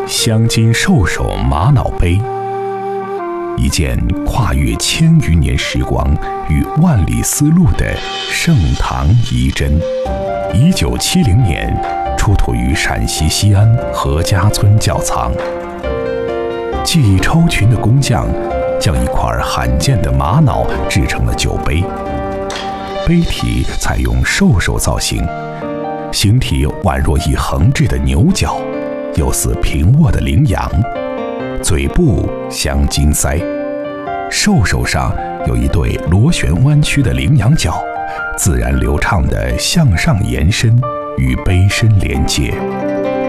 镶金兽首玛瑙杯，一件跨越千余年时光与万里丝路的盛唐遗珍。1970年出土于陕西西安何家村窖藏。技艺超群的工匠将一块罕见的玛瑙制成了酒杯，杯体采用兽首造型，形体宛若一横置的牛角，又似平卧的羚羊，嘴部镶金鳃，兽首上有一对螺旋弯曲的羚羊角，自然流畅地向上延伸，与杯身连接。